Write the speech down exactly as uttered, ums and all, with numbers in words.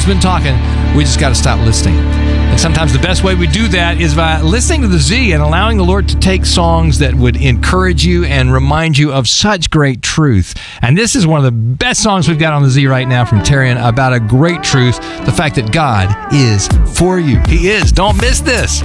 been talking. We just got to stop listening. And sometimes the best way we do that is by listening to the Z and allowing the Lord to take songs that would encourage you and remind you of such great truth. And this is one of the best songs we've got on the Z right now from Terrian about a great truth, the fact that God is for you. He is. Don't miss this.